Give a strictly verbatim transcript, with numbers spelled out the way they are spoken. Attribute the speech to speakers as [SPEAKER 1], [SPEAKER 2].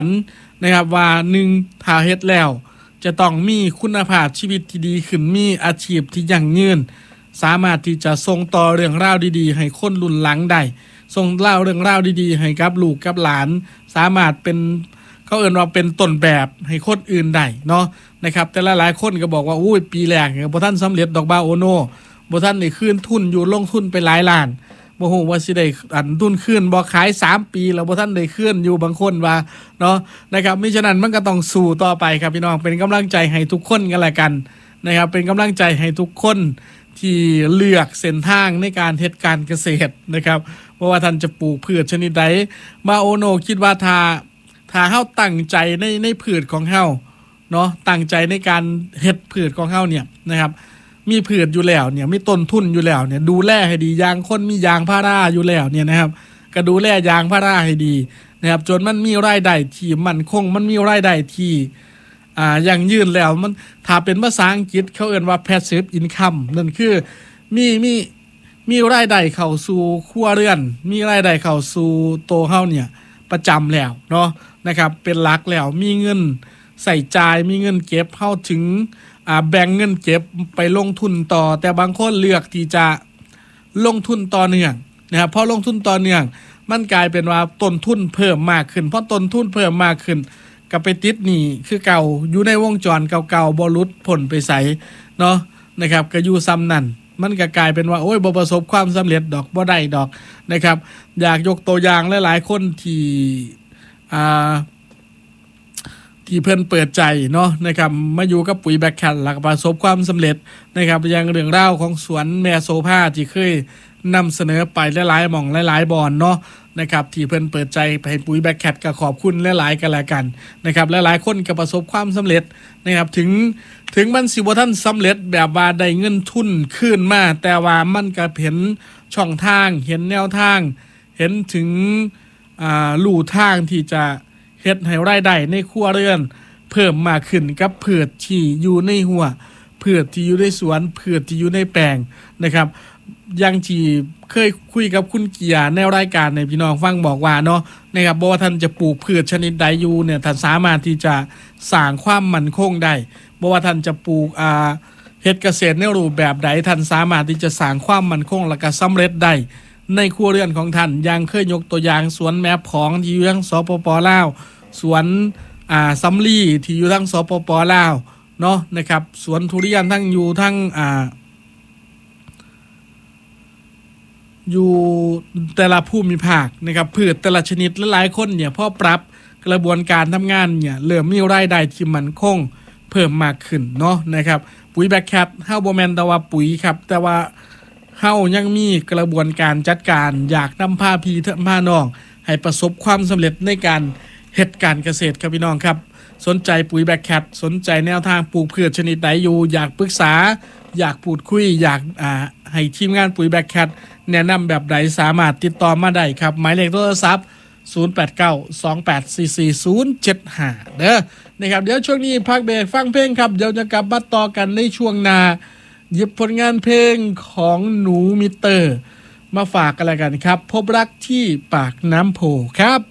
[SPEAKER 1] นะครับว่าหนึ่งถ้าเฮ็ดแล้วจะต้องมีคุณภาพชีวิตที่ดีขึ้นมีอาชีพที่ยั่งยืนสามารถที่จะส่งต่อเรื่องราวดีๆให้คนรุ่นหลังได้ส่งเล่าเรื่องราวดีๆให้กับลูกกับหลานสามารถเป็นเขาเอิ้นว่าเป็นต้นแบบให้คนอื่นได้เนาะนะครับแต่หลายๆคนก็บอกว่าอุ้ยปีแรกบ่ทันสำเร็จดอกบาโอโนบ่ทันได้คืนทุนอยู่ลงทุนไปหลายล้านบ่ฮู้ว่าสิได้อันทุนคืนบ่ขายสามปีแล้วบ่ทันได้คืนอยู่บางคนว่าเนาะนะครับมิฉะนั้นมันก็ต้องสู้ต่อไปครับพี่น้องเป็นกำลังใจให้ทุกคนกันละกันนะครับเป็นกำลังใจให้ทุกคนที่เลือกเส้นทางในการเฮ็ดการเกษตรนะครับเพราะว่าท่านจะปลูกพืชชนิดใดมาโอโนคิดว่าถ้าถ้าเฮาตั้งใจในในพืชของเฮาเนาะตั้งใจในการเฮ็ดพืชของเฮาเนี่ยนะครับมีพืชอยู่แล้วเนี่ยมีต้นทุนอยู่แล้วเนี่ยดูแลให้ดียางคนมียางพาราอยู่แล้วเนี่ยนะครับก็ดูแลยางพาราให้ดีนะครับจนมันมีรายได้ที่มั่นคงมันมีรายได้ที่อ่ายั่งยืนแล้วมันถ้าเป็นภาษาอังกฤษเขาเรียกว่า passive income นั่นคือมีมีมีรายได้เข้าสู่ครัวเรือนมีรายได้เข้าสู่โตเฮาเนี่ยประจำแล้วเนาะนะครับเป็นหลักแล้วมีเงินใส่จ่ายมีเงินเก็บเฮาถึงอ่าแบ่งเงินเก็บไปลงทุนต่อแต่บางคนเลือกที่จะลงทุนต่อเนื่องนะครับพอลงทุนต่อเนื่องมันกลายเป็นว่าต้นทุนเพิ่มมากขึ้นเพราะต้นทุนเพิ่มมากขึ้นก็ไปติดหนี้คือเก่าอยู่ในวงจรเก่าๆบ่หลุดพ้นไปไสเนาะนะครับก็อยู่ซ้ำนั่นมันก็กลายเป็นว่าโอ้ยบ่ประสบความสำเร็จดอกบ่ได้ดอกนะครับอยากยกตัวอย่างหลายๆคนที่อ่าที่เพิ่นเปิดใจเนาะนะครับมาอยู่กับปุ๋ยแบคแคทแล้วก็ประสบความสำเร็จนะครับอย่างเรื่องราวของสวนแม่โซภาที่เคยนำเสนอไปหลายๆหม่องหลายๆบอนเนาะนะครับที่เพิ่นเปิดใจให้ปุ๋ยแบคแคทก็ขอบคุณหลายๆกันแล้วกันนะครับหลายๆคนก็ประสบความสำเร็จนะครับถึงถึงมันสิบ่ทันสำเร็จแบบว่าได้เงินทุนคืนมาแต่ว่ามันก็เห็นช่องทางเห็นแนวทางเห็นถึงอ่าลู่ทางที่จะเฮ็ดให้รายได้ในครัวเรือนเพิ่มมากขึ้นกับพืชที่อยู่ในหัวพืชที่อยู่ในสวนพืชที่อยู่ในแปลงนะครับอย่างที่เคยคุยกับคุณเกียร์ในรายการในพี่น้องฟังบอกว่าเนาะนะครับบ่ว่าท่านจะปลูกพืชชนิดใดอยู่เนี่ยท่านสามารถที่จะสร้างความมั่นคงได้บ่ว่าท่านจะปลูกอ่าเฮ็ดเกษตรในรูปแบบใดท่านสามารถที่จะสร้างความมั่นคงและก็สำเร็จได้ในครัวเรือนของท่านอย่างเคยยกตัวอย่างสวนแม่ผองที่อยู่ทางสปป.ลาวสวนอ่าซัมลีที่อยู่ทางสปป.ลาวเนาะนะครับสวนทุเรียนทั้งอยู่ทั้งอ่าอยู่แต่ละภูมิภาคนะครับพืชแต่ละชนิดหลายๆคนเนี่ยพอปรับกระบวนการทำงานเนี่ยเริ่มมีรายได้ที่มั่นคงเพิ่มมากขึ้นเนาะนะครับปุ๋ยแบคแคทเฮาบ่แม่นแต่ว่าปุ๋ยครับแต่ว่าเฮายังมีกระบวนการจัดการอยากนำพาพี่พาน้องให้ประสบความสำเร็จในการเฮ็ดการเกษตรครับพี่น้องครับสนใจปุ๋ยแบคแคทสนใจแนวทางปลูกพืชชนิดใดอยู่อยากปรึกษาอยากพูดคุยอยากอ่าให้ทีมงานปุ๋ยแบคแคทแนะนำแบบใดสามารถติดต่อมาได้ครับหมายเลขโทรศัพท์ศูนย์ แปด เก้า สอง แปด สี่ สี่ ศูนย์ เจ็ด ห้าเด้อนะครับเดี๋ยวช่วงนี้พักเบรกฟังเพลงครับเดี๋ยวจะกลับมาต่อกันในช่วงหน้าหยิบผลงานเพลงของหนูมิเตอร์มาฝากกันแล้วกันครับพบรักที่ปากน้ำโพครับ